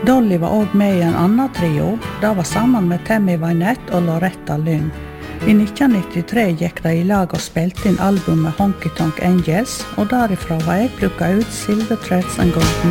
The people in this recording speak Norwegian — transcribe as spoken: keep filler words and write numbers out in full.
Dolly var også med i en annen trio, det var sammen med Tammy Wynette og Loretta Lynn. I nitten nittitre gikk de i lag og spilte inn albumet Honky Tonk Angels, og derifra var jeg plukket ut Silver Threads and Golden